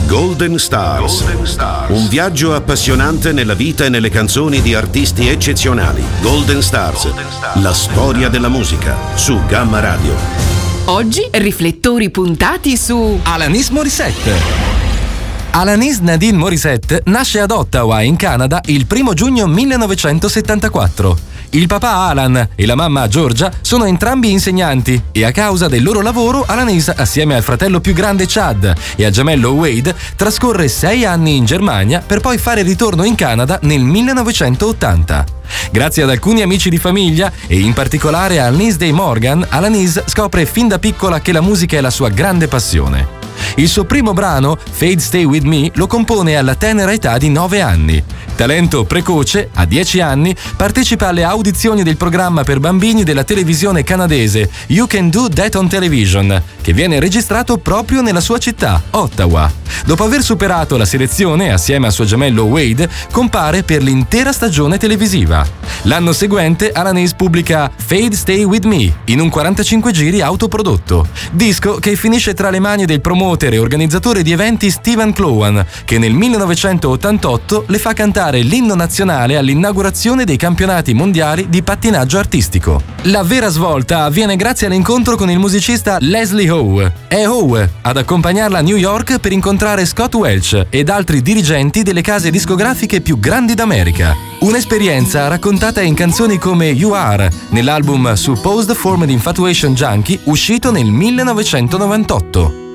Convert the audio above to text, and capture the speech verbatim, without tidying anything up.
Golden Stars. Golden Stars. Un viaggio appassionante nella vita e nelle canzoni di artisti eccezionali. Golden Stars. Golden Stars. La storia della musica su Gamma Radio. Oggi riflettori puntati su Alanis Morissette. Alanis Nadine Morissette nasce ad Ottawa, in Canada, il primo giugno millenovecentosettantaquattro. Il papà Alan e la mamma Georgia sono entrambi insegnanti e a causa del loro lavoro Alanis, assieme al fratello più grande Chad e al gemello Wade, trascorre sei anni in Germania per poi fare ritorno in Canada nel millenovecentottanta. Grazie ad alcuni amici di famiglia e in particolare a Lindsay Day Morgan, Alanis scopre fin da piccola che la musica è la sua grande passione. Il suo primo brano, Fade Stay With Me, lo compone alla tenera età di nove anni. Talento precoce, a dieci anni, partecipa alle audizioni del programma per bambini della televisione canadese You Can Do That on Television, che viene registrato proprio nella sua città, Ottawa. Dopo aver superato la selezione, assieme al suo gemello Wade, compare per l'intera stagione televisiva. L'anno seguente Alanis pubblica Fade Stay With Me in un quarantacinque giri autoprodotto, disco che finisce tra le mani del promoter e organizzatore di eventi Steven Clowan, che nel millenovecentottantotto le fa cantare l'inno nazionale all'inaugurazione dei campionati mondiali di pattinaggio artistico. La vera svolta avviene grazie all'incontro con il musicista Leslie Howe. È Howe ad accompagnarla a New York per incontrare Scott Welch ed altri dirigenti delle case discografiche più grandi d'America. Un'esperienza raccontata in canzoni come You Are, nell'album Supposed Formed Infatuation Junkie, uscito nel millenovecentonovantotto.